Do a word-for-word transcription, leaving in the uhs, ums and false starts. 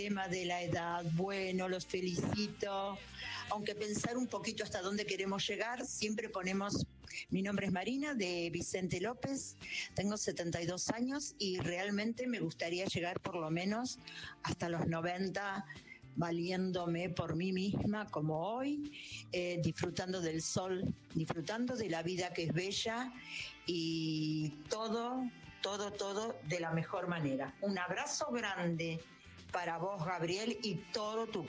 tema de la edad, bueno, los felicito, aunque pensar un poquito hasta dónde queremos llegar, siempre ponemos, mi nombre es Marina, de Vicente López, tengo setenta y dos años y realmente me gustaría llegar por lo menos hasta los noventa, valiéndome por mí misma como hoy, eh, disfrutando del sol, disfrutando de la vida que es bella y todo, todo, todo de la mejor manera. Un abrazo grande para vos, Gabriel, y todo tu